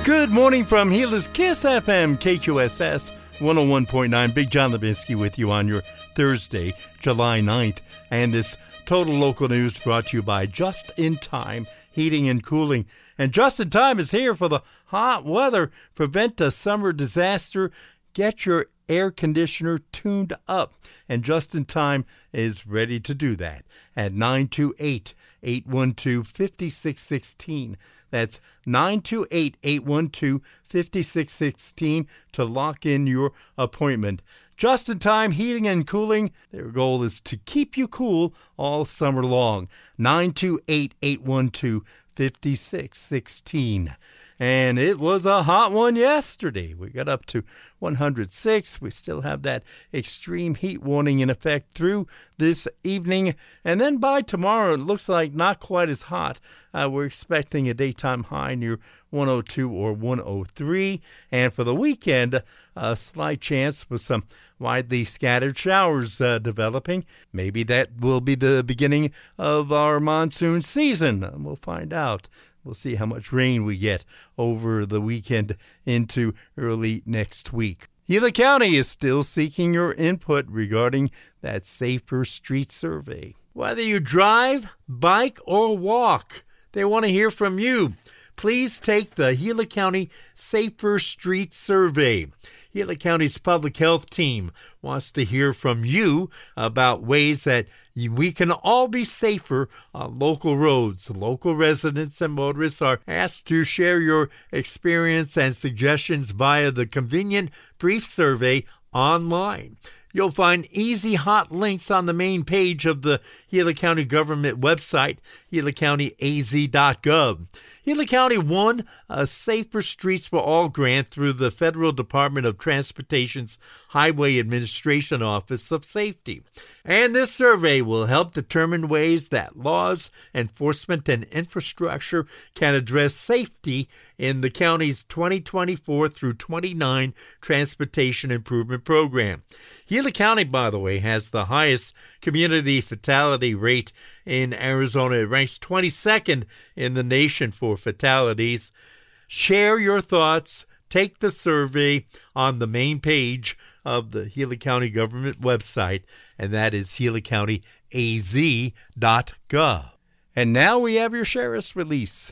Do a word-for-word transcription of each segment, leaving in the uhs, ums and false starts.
Good morning from Gila's Kiss F M, K Q S S one oh one point nine. Big John Levinsky with you on your Thursday, July ninth. And this Total Local News brought to you by Just In Time Heating and Cooling. And Just In Time is here for the hot weather. Prevent a summer disaster. Get your air conditioner tuned up. And Just In Time is ready to do that at nine two eight, eight one two, five six one six. That's nine two eight, eight one two, five six one six to lock in your appointment. Just In Time Heating and Cooling. Their goal is to keep you cool all summer long. nine two eight, eight one two, five six one six. And it was a hot one yesterday. We got up to one hundred six. We still have that extreme heat warning in effect through this evening. And then by tomorrow, it looks like not quite as hot. Uh, we're expecting a daytime high near one oh two or one oh three. And for the weekend, a slight chance with some widely scattered showers uh, developing. Maybe that will be the beginning of our monsoon season. We'll find out. We'll see how much rain we get over the weekend into early next week. Gila County is still seeking your input regarding that Safer Street Survey. Whether you drive, bike, or walk, they want to hear from you. Please take the Gila County Safer Street Survey. Gila County's public health team wants to hear from you about ways that we can all be safer on local roads. Local residents and motorists are asked to share your experience and suggestions via the convenient brief survey online. You'll find easy hot links on the main page of the Gila County government website, gila county a z dot gov. Gila County won a Safer Streets for All grant through the Federal Department of Transportation's Highway Administration Office of Safety. And this survey will help determine ways that laws, enforcement, and infrastructure can address safety in the county's twenty twenty-four through twenty-nine Transportation Improvement Program. Gila County, by the way, has the highest community fatality rate in Arizona. It ranks twenty-second in the nation for fatalities. Share your thoughts. Take the survey on the main page of the Gila County government website, and that is gila county a z dot gov. And now we have your sheriff's release.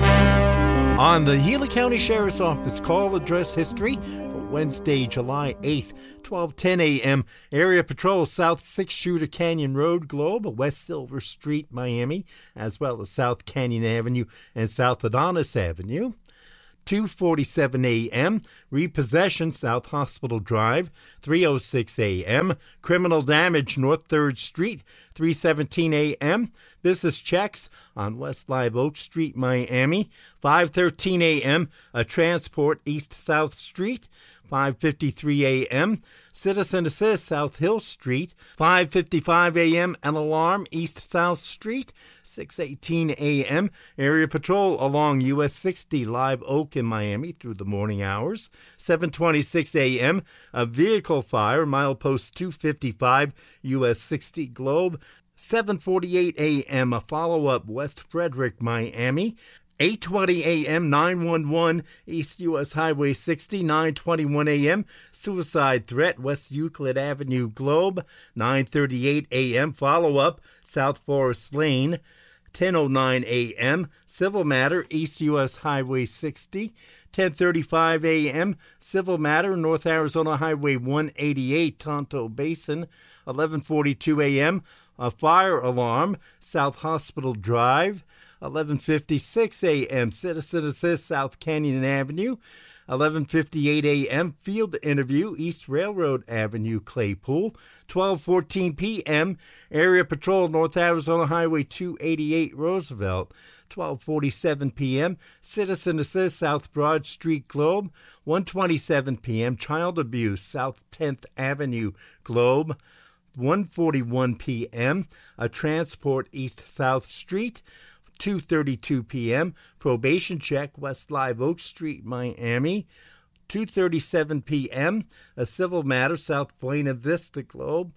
On the Gila County Sheriff's Office call address history for Wednesday, July eighth, twelve ten a.m. Area Patrol South Six Shooter Canyon Road, Globe, West Silver Street, Miami, as well as South Canyon Avenue and South Adonis Avenue. two forty-seven a.m. Repossession, South Hospital Drive, three oh six a.m. Criminal damage, North third Street, three seventeen a.m. Business checks on West Live Oak Street, Miami, five thirteen a.m. A transport, East South Street, five fifty-three a.m. Citizen Assist, South Hill Street, five fifty-five a.m. An alarm, East South Street, six eighteen a.m. Area Patrol along U S sixty, Live Oak in Miami through the morning hours, seven twenty-six a.m. A vehicle fire, milepost two fifty-five, U S sixty, Globe, seven forty-eight a.m. A follow-up, West Frederick, Miami, eight twenty a.m. nine one one East U S Highway sixty, nine twenty-one a.m. Suicide threat, West Euclid Avenue, Globe, nine thirty-eight a.m. Follow-up, South Forest Lane, ten oh nine a.m. Civil matter, East U S Highway sixty, ten thirty-five a.m. Civil matter, North Arizona Highway one eighty-eight, Tonto Basin, eleven forty-two a.m. A fire alarm, South Hospital Drive, eleven fifty-six a.m. Citizen Assist, South Canyon Avenue, eleven fifty-eight a.m. Field interview, East Railroad Avenue, Claypool, twelve fourteen p.m. Area Patrol, North Arizona Highway two eighty-eight, Roosevelt, twelve forty-seven p.m. Citizen Assist, South Broad Street, Globe, one twenty-seven p.m. Child abuse, South tenth Avenue, Globe, one forty-one p.m. A transport, East South Street, two thirty-two p.m. Probation check, West Live Oak Street, Miami, two thirty-seven p.m. A civil matter, South Buena Vista, Globe,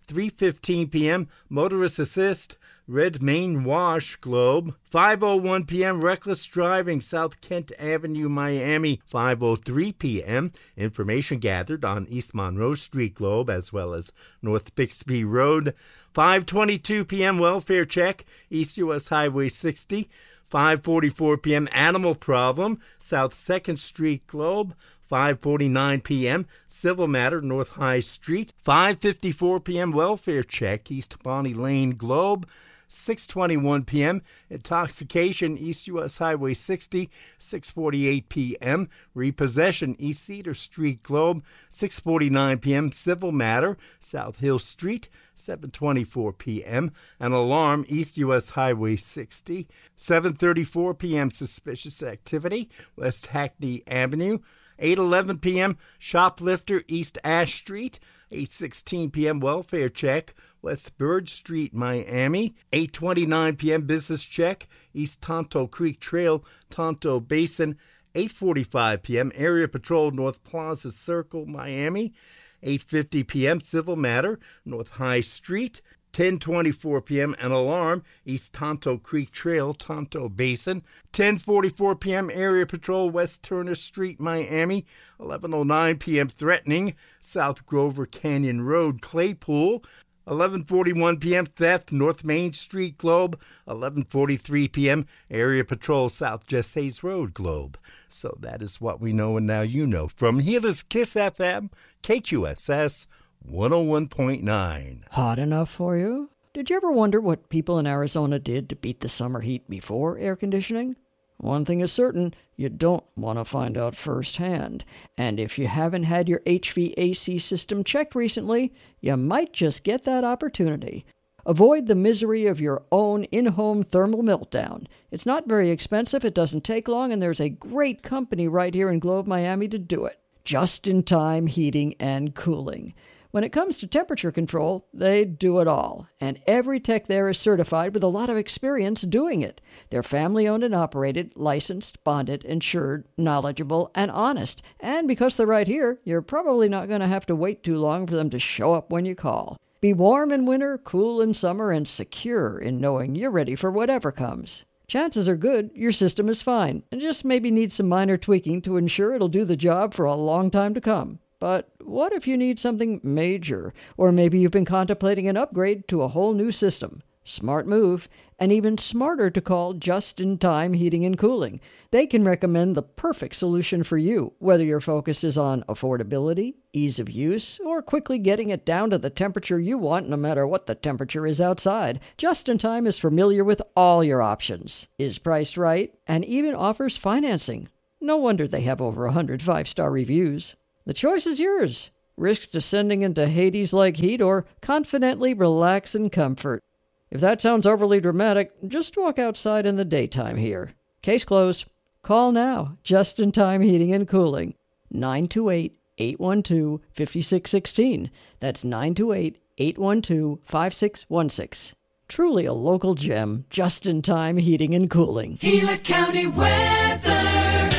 three fifteen p.m. Motorist Assist, Red Main Wash, Globe. five oh one p.m. Reckless Driving, South Kent Avenue, Miami. five oh three p.m. Information gathered on East Monroe Street, Globe, as well as North Bixby Road. five twenty-two p.m. Welfare Check, East U S Highway sixty. five forty-four p.m. Animal Problem, South second Street, Globe. five forty-nine p.m. Civil Matter, North High Street. five fifty-four p.m. Welfare Check, East Bonnie Lane, Globe. six twenty-one p.m. Intoxication, East U S Highway sixty. six forty-eight p.m. Repossession, East Cedar Street, Globe. six forty-nine p.m. Civil Matter, South Hill Street. seven twenty-four p.m. An alarm, East U S Highway sixty. seven thirty-four p.m. Suspicious activity, West Hackney Avenue. eight eleven p.m. Shoplifter, East Ash Street. eight sixteen p.m. Welfare Check, West Bird Street, Miami. eight twenty-nine p.m. Business Check, East Tonto Creek Trail, Tonto Basin. eight forty-five p.m. Area Patrol, North Plaza Circle, Miami. eight fifty p.m. Civil Matter, North High Street. ten twenty-four p.m. An alarm, East Tonto Creek Trail, Tonto Basin. ten forty-four p.m. Area Patrol, West Turner Street, Miami. eleven oh nine p.m. Threatening, South Grover Canyon Road, Claypool. eleven forty-one p.m. Theft, North Main Street, Globe. eleven forty-three p.m. Area Patrol, South Jessays Road, Globe. So that is what we know, and now you know. From here is Kiss F M, K Q S S one oh one point nine. Hot enough for you? Did you ever wonder what people in Arizona did to beat the summer heat before air conditioning? One thing is certain, you don't want to find out firsthand. And if you haven't had your H V A C system checked recently, you might just get that opportunity. Avoid the misery of your own in-home thermal meltdown. It's not very expensive, it doesn't take long, and there's a great company right here in Globe, Miami to do it. Just-in-time heating and cooling. When it comes to temperature control, they do it all, and every tech there is certified with a lot of experience doing it. They're family-owned and operated, licensed, bonded, insured, knowledgeable, and honest. And because they're right here, you're probably not going to have to wait too long for them to show up when you call. Be warm in winter, cool in summer, and secure in knowing you're ready for whatever comes. Chances are good your system is fine, and just maybe needs some minor tweaking to ensure it'll do the job for a long time to come. But what if you need something major? Or maybe you've been contemplating an upgrade to a whole new system. Smart move, and even smarter to call Just-in-Time Heating and Cooling. They can recommend the perfect solution for you, whether your focus is on affordability, ease of use, or quickly getting it down to the temperature you want no matter what the temperature is outside. Just-in-Time is familiar with all your options, is priced right, and even offers financing. No wonder they have over one hundred five-star reviews. The choice is yours. Risk descending into Hades-like heat or confidently relax in comfort. If that sounds overly dramatic, just walk outside in the daytime here. Case closed. Call now. Just-in-Time Heating and Cooling. nine two eight, eight one two, five six one six. That's nine two eight, eight one two, five six one six. Truly a local gem. Just-in-Time Heating and Cooling. Gila County weather.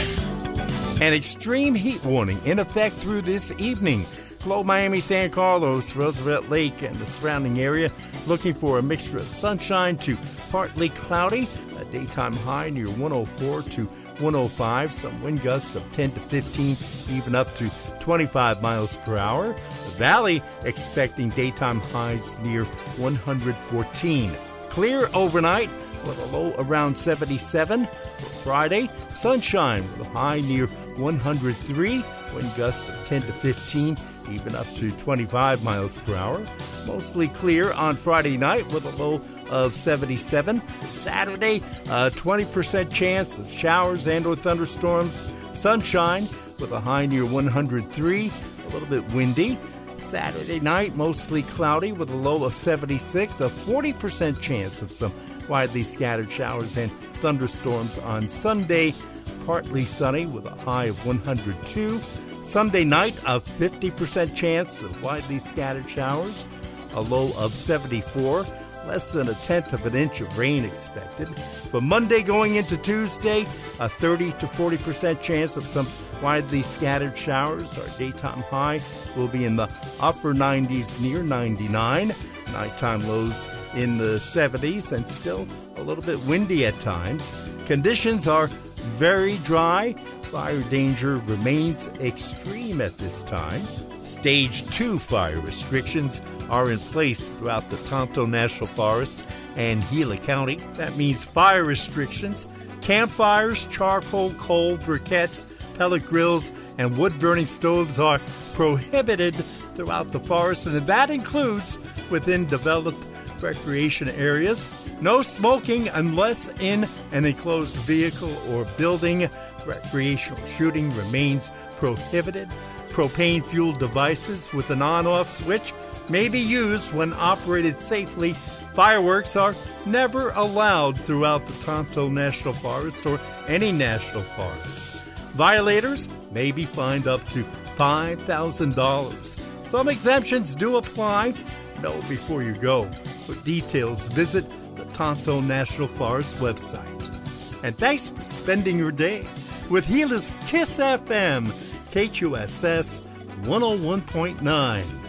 An extreme heat warning in effect through this evening. Globe, Miami, San Carlos, Roosevelt Lake, and the surrounding area looking for a mixture of sunshine to partly cloudy. A daytime high near one oh four to one oh five. Some wind gusts of ten to fifteen, even up to twenty-five miles per hour. The Valley expecting daytime highs near one hundred fourteen. Clear overnight with a low around seventy-seven. For Friday, sunshine with a high near one hundred three. Wind gusts of ten to fifteen, even up to twenty-five miles per hour. Mostly clear on Friday night with a low of seventy-seven. Saturday, a twenty percent chance of showers and or thunderstorms. Sunshine with a high near one hundred three, a little bit windy. Saturday night, mostly cloudy with a low of seventy-six, a forty percent chance of some widely scattered showers and thunderstorms on Sunday. Partly sunny with a high of one hundred two. Sunday night, a fifty percent chance of widely scattered showers, a low of seventy-four. less than a tenth of an inch of rain expected. For Monday going into Tuesday, a thirty to forty percent chance of some widely scattered showers. Our daytime high will be in the upper nineties near ninety-nine. Nighttime lows in the seventies and still a little bit windy at times. Conditions are very dry. Fire danger remains extreme at this time. Stage two fire restrictions are in place throughout the Tonto National Forest and Gila County. That means fire restrictions, campfires, charcoal, coal, briquettes, pellet grills, and wood-burning stoves are prohibited throughout the forest, and that includes within developed recreation areas. No smoking unless in an enclosed vehicle or building. Recreational shooting remains prohibited. Propane-fueled devices with an on-off switch may be used when operated safely. Fireworks are never allowed throughout the Tonto National Forest or any national forest. Violators may be fined up to five thousand dollars. Some exemptions do apply. Know before you go. For details, visit the Tonto National Forest website. And thanks for spending your day with Gila's Kiss F M, K Q S S one oh one point nine.